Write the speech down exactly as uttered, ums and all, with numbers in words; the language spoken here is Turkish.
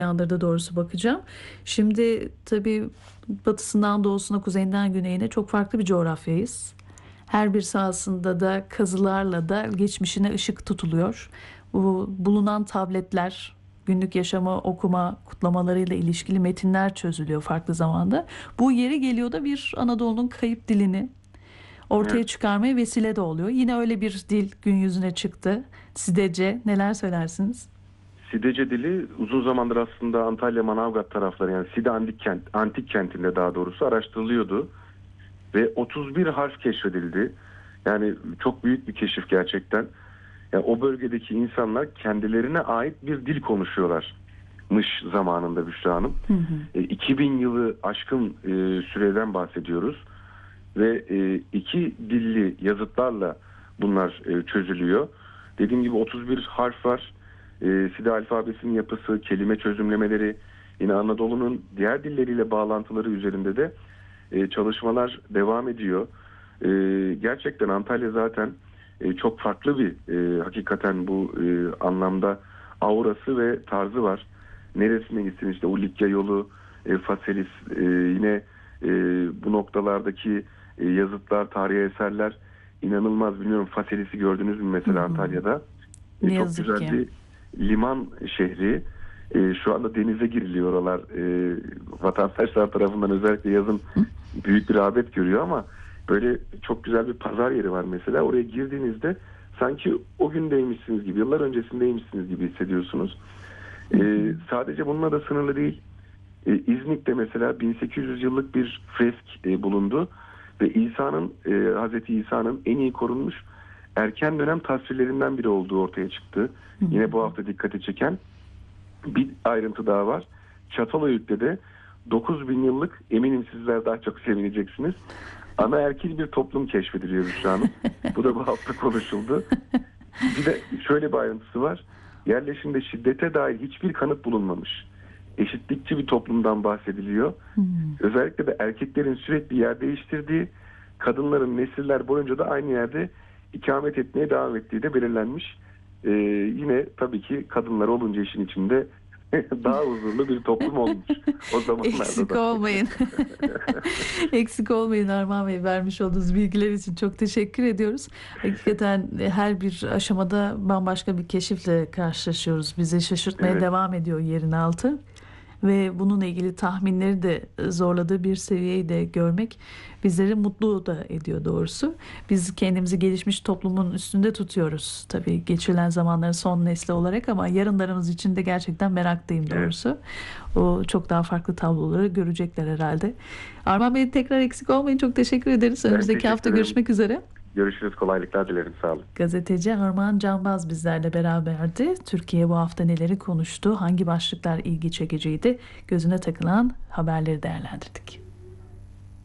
yandırdı doğrusu bakacağım. Şimdi tabii batısından doğusuna, kuzeyinden güneyine çok farklı bir coğrafyayız. Her bir sahasında da kazılarla da geçmişine ışık tutuluyor. Bu bulunan tabletler, günlük yaşamı okuma kutlamalarıyla ilişkili metinler çözülüyor farklı zamanda. Bu yeri geliyor da bir Anadolu'nun kayıp dilini ortaya Evet. çıkarmaya vesile de oluyor. Yine öyle bir dil gün yüzüne çıktı. Sidece neler söylersiniz? Sidece dili uzun zamandır aslında Antalya, Manavgat tarafları, yani Side Antik, kent, Antik kentinde daha doğrusu araştırılıyordu. Ve otuz bir harf keşfedildi. Yani çok büyük bir keşif gerçekten. Yani o bölgedeki insanlar kendilerine ait bir dil konuşuyorlarmış zamanında Büşra Hanım. Hı hı. E, iki bin yılı aşkın e, süreden bahsediyoruz. Ve e, iki dilli yazıtlarla bunlar e, çözülüyor. Dediğim gibi otuz bir harf var. E, Side alfabesinin yapısı, kelime çözümlemeleri, yine Anadolu'nun diğer dilleriyle bağlantıları üzerinde de e, çalışmalar devam ediyor. E, gerçekten Antalya zaten e, çok farklı bir e, hakikaten bu e, anlamda aurası ve tarzı var. Neresine gitsin işte o Likya yolu, e, Faselis, e, yine e, bu noktalardaki e, yazıtlar, tarihi eserler inanılmaz. Bilmiyorum, Faselis'i gördünüz mü Hı mesela hı. Antalya'da? E, Ne çok yazık güzel ki. bir liman şehri. E, şu anda denize giriliyor oralar. E, vatandaşlar tarafından özellikle yazın Hı? büyük bir rağbet görüyor ama böyle çok güzel bir pazar yeri var mesela. Oraya girdiğinizde sanki o gündeymişsiniz gibi, yıllar öncesindeymişsiniz gibi hissediyorsunuz. Hı hı. E, sadece bununla da sınırlı değil. E, İznik'te mesela bin sekiz yüz yıllık bir fresk e, bulundu ve İsa'nın, e, Hazreti İsa'nın en iyi korunmuş erken dönem tasvirlerinden biri olduğu ortaya çıktı. Hı hı. Yine bu hafta dikkati çeken bir ayrıntı daha var. Çatalhöyük'te de dokuz bin yıllık, eminim sizler daha çok sevineceksiniz, anaerkil bir toplum keşfediliyor Büşra Hanım. Bu da bu hafta konuşuldu. Bir de şöyle bir ayrıntısı var. Yerleşimde şiddete dair hiçbir kanıt bulunmamış. Eşitlikçi bir toplumdan bahsediliyor. Hı. Özellikle de erkeklerin sürekli yer değiştirdiği, kadınların nesiller boyunca da aynı yerde ikamet etmeye devam ettiği de belirlenmiş. Ee, yine tabii ki kadınlar olunca işin içinde daha huzurlu bir toplum olmuş o zamanlarda Eksik da. olmayın. Eksik olmayın Armağan Bey, vermiş olduğunuz bilgiler için çok teşekkür ediyoruz. Hakikaten her bir aşamada bambaşka bir keşifle karşılaşıyoruz. Bizi şaşırtmaya Evet, devam ediyor yerin altı. Ve bununla ilgili tahminleri de zorladığı bir seviyeyi de görmek bizleri mutlu da ediyor doğrusu. Biz kendimizi gelişmiş toplumun üstünde tutuyoruz tabii geçilen zamanların son nesli olarak, ama yarınlarımız için de gerçekten meraktayım evet. doğrusu. O çok daha farklı tabloları görecekler herhalde. Armağan Bey, tekrar eksik olmayın, çok teşekkür ederiz. Ben Önümüzdeki hafta teşekkür ederim. görüşmek üzere. Görüşürüz. Kolaylıklar dilerim. Sağ olun. Gazeteci Armağan Canbaz bizlerle beraberdi. Türkiye bu hafta neleri konuştu, hangi başlıklar ilgi çekiciydi, gözüne takılan haberleri değerlendirdik.